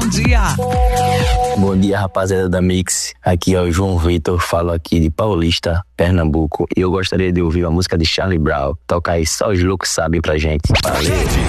bom dia. Bom dia, rapaziada da Mix. Aqui é o João Vitor, falo aqui de Paulista, Pernambuco. E eu gostaria de ouvir a música de Charlie Brown. Toca aí, só os loucos sabem pra gente. Valeu!